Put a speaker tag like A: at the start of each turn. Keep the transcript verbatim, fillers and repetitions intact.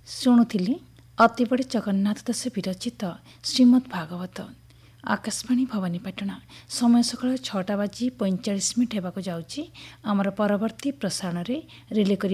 A: ଶୁଣୁଥିଲି ଅତି ବଡ଼ି ଜଗନ୍ନାଥ ଦାସ ବିରଚିତ ଶ୍ରୀମଦ୍ ଭାଗବତ। ଆକାଶବାଣୀ ଭବାନୀପାଟଣା। ସମୟ ସକାଳ ଛଅଟା ବାଜି ପଇଁଚାଳିଶ ମିନିଟ୍ ହେବାକୁ ଯାଉଛି। ଆମର ପରବର୍ତ୍ତୀ ପ୍ରସାରଣରେ ରିଲେ କରି